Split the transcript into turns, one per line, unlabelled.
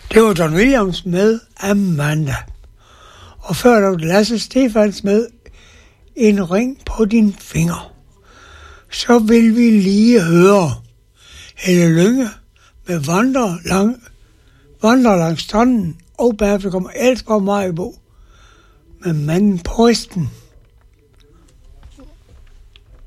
Det var John Williams med Amanda. Og før der var Lasse Stefans med En ring på din finger. Så vil vi lige høre Helle Lynge med Vandrer langs stranden, og bagefter kommer Elsker Maribo med Manden på Risten.